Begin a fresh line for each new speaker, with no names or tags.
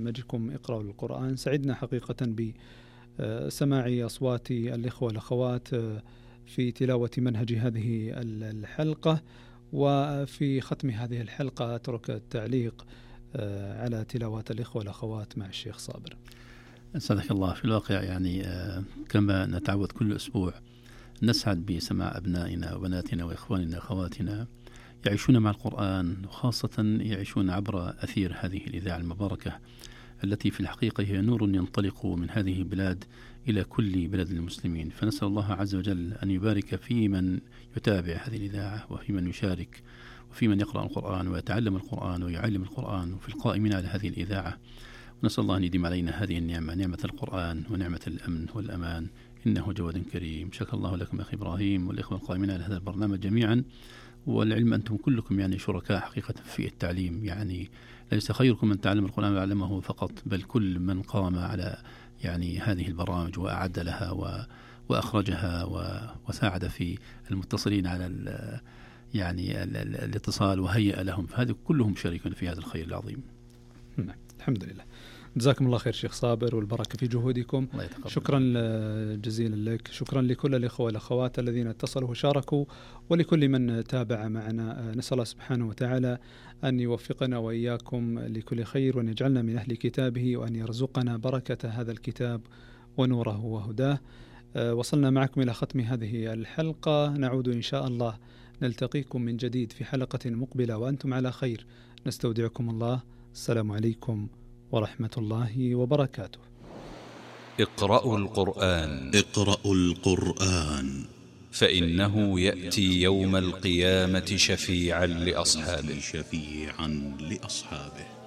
برنامجكم اقرأوا القرآن. سعدنا حقيقة بسماع أصوات الإخوة والأخوات في تلاوة منهج هذه الحلقة، وفي ختم هذه الحلقة أترك التعليق على تلاوات الإخوة والأخوات مع الشيخ صابر.
أسعدك الله. في الواقع يعني كما نتعود كل أسبوع نسعد بسماع أبنائنا وبناتنا وإخواننا وأخواتنا يعيشون مع القرآن، وخاصة يعيشون عبر أثير هذه الإذاعة المباركة التي في الحقيقة هي نور ينطلق من هذه البلاد إلى كل بلاد المسلمين. فنسأل الله عز وجل أن يبارك في من يتابع هذه الإذاعة، وفي من يشارك، وفي من يقرأ القرآن ويتعلم القرآن ويعلم القرآن، وفي القائمين على هذه الإذاعة. ونسأل الله أن يديم علينا هذه النعمة، نعمة القرآن ونعمة الأمن والأمان، إنه جواد كريم. شكر الله لكم أخي إبراهيم والإخوة القائمين على هذا البرنامج جميعا. والعلم أنتم كلكم يعني شركاء حقيقة في التعليم، يعني ليس خيركم من تعلم القرآن وعلمه فقط، بل كل من قام على يعني هذه البرامج وأعد لها وأخرجها وساعد في المتصلين على يعني الاتصال وهيئ لهم، فهذه كلهم شريك في هذا الخير العظيم.
الحمد لله. جزاكم الله خير شيخ صابر، والبركة في جهودكم. شكرا جزيلا لك. شكرا لكل الإخوة والأخوات الذين اتصلوا وشاركوا، ولكل من تابع معنا. نسأل الله سبحانه وتعالى أن يوفقنا وإياكم لكل خير، وأن يجعلنا من أهل كتابه، وأن يرزقنا بركة هذا الكتاب ونوره وهداه. وصلنا معكم إلى ختم هذه الحلقة. نعود إن شاء الله نلتقيكم من جديد في حلقة مقبلة وأنتم على خير. نستودعكم الله. السلام عليكم ورحمة الله وبركاته.
اقرأوا القرآن.
اقرأوا القرآن،
فإنه يأتي يوم القيامة شفيعا لأصحابه.